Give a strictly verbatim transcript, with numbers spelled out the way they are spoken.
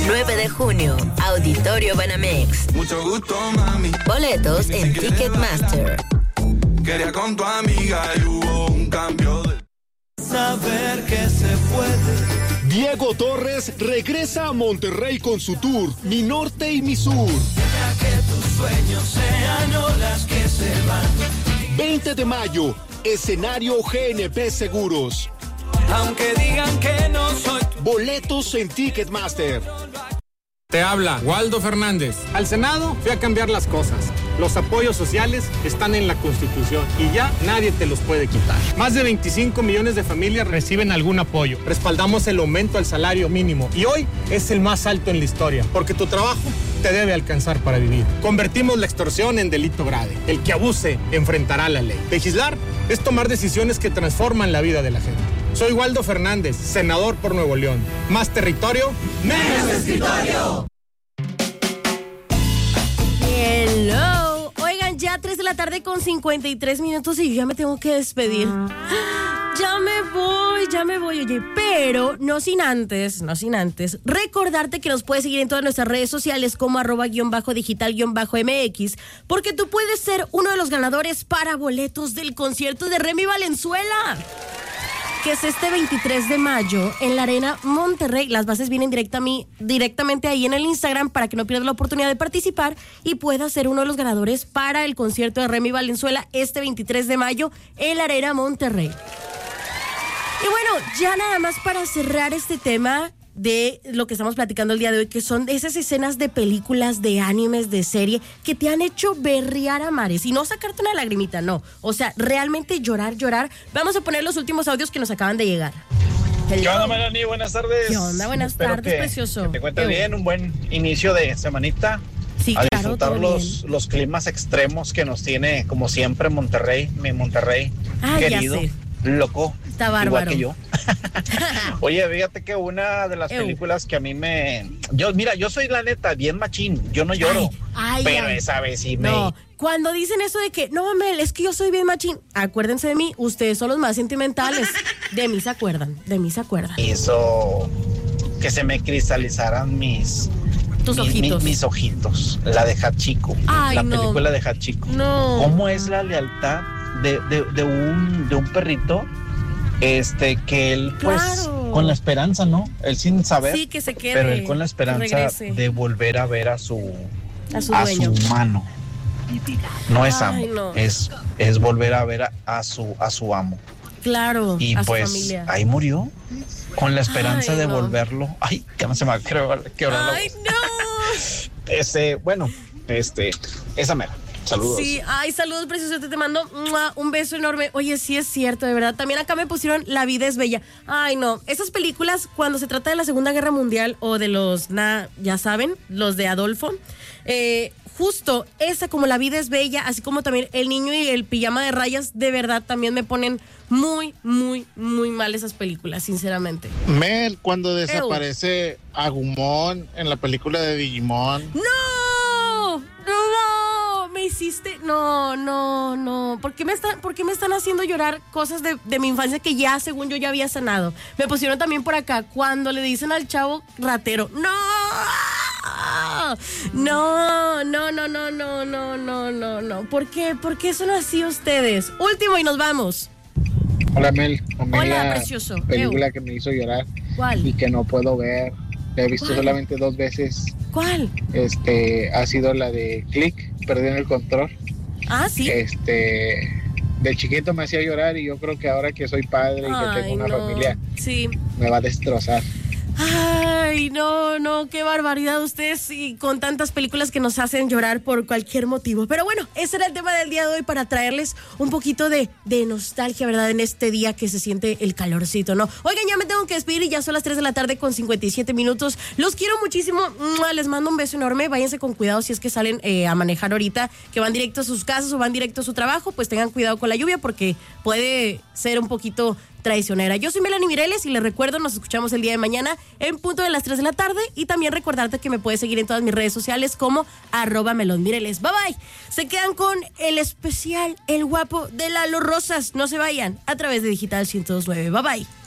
nueve de junio, Auditorio Banamex. Mucho gusto, mami. Boletos en Ticketmaster. Quería con tu amiga y hubo un cambio de... Saber que se puede. Diego Torres regresa a Monterrey con su tour Mi Norte y Mi Sur. Deja que tus sueños sean olas que se van. veinte de mayo, escenario G N P Seguros. Aunque digan que no soy tu... Boletos en Ticketmaster. Te habla Waldo Fernández. Al Senado fui a cambiar las cosas. Los apoyos sociales están en la Constitución y ya nadie te los puede quitar. Más de veinticinco millones de familias reciben algún apoyo. Respaldamos el aumento al salario mínimo y hoy es el más alto en la historia, porque tu trabajo te debe alcanzar para vivir. Convertimos la extorsión en delito grave. El que abuse enfrentará la ley. Legislar es tomar decisiones que transforman la vida de la gente. Soy Waldo Fernández, senador por Nuevo León. Más territorio, menos escritorio. Hello. Oigan, ya tres de la tarde con cincuenta y tres minutos y yo ya me tengo que despedir. Ya me voy, ya me voy, oye, pero no sin antes, no sin antes, recordarte que nos puedes seguir en todas nuestras redes sociales como arroba guión bajo digital guión bajo mx, porque tú puedes ser uno de los ganadores para boletos del concierto de Remy Valenzuela, que es este veintitrés de mayo en la Arena Monterrey. Las bases vienen directa a mí, directamente ahí en el Instagram para que no pierdas la oportunidad de participar y puedas ser uno de los ganadores para el concierto de Remy Valenzuela este veintitrés de mayo en la Arena Monterrey. Y bueno, ya nada más para cerrar este tema de lo que estamos platicando el día de hoy, que son esas escenas de películas, de animes, de serie, que te han hecho berrear a mares, y no sacarte una lagrimita, no, o sea, realmente llorar, llorar. Vamos a poner los últimos audios que nos acaban de llegar. Hello. ¿Qué onda, Melanie? Buenas tardes. ¿Qué onda? Buenas Espero tardes, que, precioso. Que te encuentres bien, un buen inicio de semanita. Sí, a claro, disfrutar todo los, bien. los climas extremos que nos tiene, como siempre, Monterrey, mi Monterrey ah, querido. Ya sé. Loco, está bárbaro. Igual que yo. Oye, fíjate que una de las Ew. películas que a mí me... Yo, mira, yo soy la neta bien machín, yo no lloro, ay, ay, pero ay. esa vez sí me... No, cuando dicen eso de que, no, Mel, es que yo soy bien machín, acuérdense de mí, ustedes son los más sentimentales. De mí se acuerdan, de mí se acuerdan. Hizo que se me cristalizaran mis... Tus mi, ojitos. Mi, mis ojitos, la de Hachiko, Ay, la no. película de Hachiko. No. ¿Cómo es la lealtad de, de, de, un, de un perrito? Este, que él pues Claro. con la esperanza, ¿no? Él sin saber, Sí, que se quede, pero él con la que esperanza regrese. de volver a ver a su A su a dueño. su mano. No es Ay, amo, no. es, es volver a ver a, a su a su amo. Claro, Y a pues su familia. ahí murió con la esperanza Ay, de no. volverlo. Ay, que no se me va a quebrar la Ay, voz. no. Este, bueno, este, esa mera. Saludos. Sí, ay, saludos, precioso, te mando ¡mua! Un beso enorme. Oye, sí es cierto, de verdad. También acá me pusieron La vida es bella. Ay, no, esas películas cuando se trata de la Segunda Guerra Mundial o de los, na, ya saben, los de Adolfo, eh, justo esa como La vida es bella, así como también El niño y el pijama de rayas, de verdad también me ponen muy, muy, muy mal esas películas, sinceramente. Mel, cuando desaparece Agumon en la película de Digimon. ¡No! ¡No! Me hiciste... No, no, no. ¿Por qué me están, por qué me están haciendo llorar cosas de, de mi infancia que ya, según yo, ya había sanado? Me pusieron también por acá, cuando le dicen al chavo ratero. ¡No! No, no, no, no, no, no, no, no, no. ¿Por qué? ¿Por qué son así ustedes? Último y nos vamos. Hola, Mel. Hola, precioso. Película Ew. que me hizo llorar ¿Cuál? y que no puedo ver. La he visto ¿Cuál? solamente dos veces. ¿Cuál? Este, ha sido la de Click, Perdiendo el Control. Ah, sí. Este, de chiquito me hacía llorar y yo creo que ahora que soy padre y que Ay, tengo una no. familia, Sí. me va a destrozar. Ay, no, no, qué barbaridad ustedes y con tantas películas que nos hacen llorar por cualquier motivo. Pero bueno, ese era el tema del día de hoy para traerles un poquito de, de nostalgia, ¿verdad? En este día que se siente el calorcito, ¿no? Oigan, ya me tengo que despedir y ya son las tres de la tarde con cincuenta y siete minutos. Los quiero muchísimo, les mando un beso enorme. Váyanse con cuidado si es que salen eh, a manejar ahorita, que van directo a sus casas o van directo a su trabajo, pues tengan cuidado con la lluvia porque puede ser un poquito traicionera. Yo soy Melanie Mireles y les recuerdo, nos escuchamos el día de mañana en punto de las tres de la tarde y también recordarte que me puedes seguir en todas mis redes sociales como arroba Melón Mireles. Bye bye. Se quedan con el especial, el guapo de Lalo Rosas. No se vayan a través de Digital ciento dos punto nueve. Bye bye.